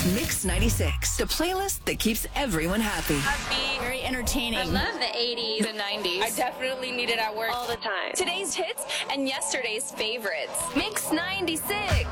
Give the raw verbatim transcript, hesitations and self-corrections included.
Mix ninety-six, the playlist that keeps everyone happy. Happy, very entertaining. I love the eighties. The nineties. I definitely need it at work all the time. Today's hits and yesterday's favorites. Mix ninety-six.